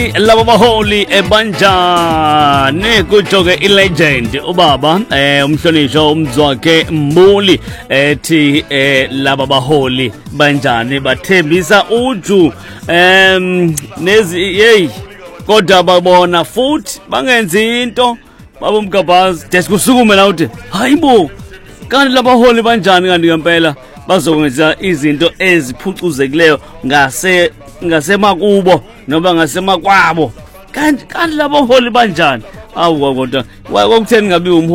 Laba baholi banjani kujoke ilegend ubaba umhlonishwa umzwakhe Mbuli ethi laba baholi banjani bathembisa uju nezi kodwa babona futhi bangenzi into baba Mgabazi desikusukume la uthi hayibo kanti laba baholi banjani kanti ngempela bazokwenza izinto eziphucuzekileyo ngasemakubo noma ngasemakwabo kanti laba baholi banjani awu kodwa kwakutheni ngabe